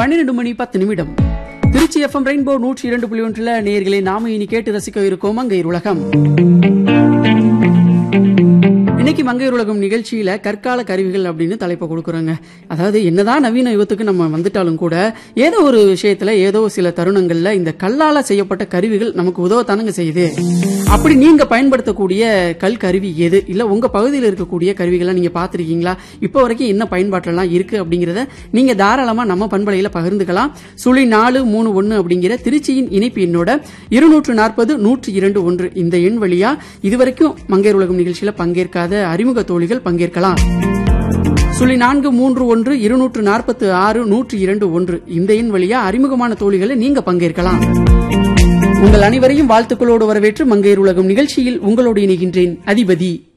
12 மணி 10 நிமிடம். Trichy FM rainbow 102.1 நேயர்களே, நாம இனி கேட்டு ரசிக்க இருக்கோம் மங்கையர் உலகம். இன்னைக்கு மங்கையர் உலகம் நிகழ்ச்சியில கற்கால கருவிகள் அப்படின்னு தலைப்பை கொடுக்குறோங்க. அதாவது என்னதான் நவீன யுகத்துக்கு நம்ம வந்துட்டாலும் கூட ஏதோ ஒரு விஷயத்துல ஏதோ சில தருணங்கள்ல இந்த கல்லால செய்யப்பட்ட கருவிகள் நமக்கு உதவத்தானுங்க செய்யுது. அப்படி நீங்க பயன்படுத்தக்கூடிய கல் கருவி எது, இல்ல உங்க பகுதியில் இருக்கக்கூடிய கருவிகளை நீங்க பாத்திருக்கீங்களா, இப்ப வரைக்கும் என்ன பயன்பாட்டெல்லாம் இருக்கு அப்படிங்கறத நீங்க தாராளமா நம்ம பண்பலையில பகிர்ந்துக்கலாம். 0431 அப்படிங்கிற திருச்சியின் இணைப்பு எண்ணோட 240-102-1 இந்த எண் வழியா இதுவரைக்கும் மங்கையர் உலகம் நிகழ்ச்சியில பங்கேற்காத அறிமுக தோழிகள் பங்கேற்கலாம். 043246-102-1 இந்த எண் வழியா அறிமுகமான தோழிகளை நீங்க பங்கேற்கலாம். உங்கள் அனைவரையும் வாழ்த்துக்களோடு வரவேற்று மங்கையர் உலகம் நிகழ்ச்சியில் உங்களோடு இணைகின்றேன் அதிபதி.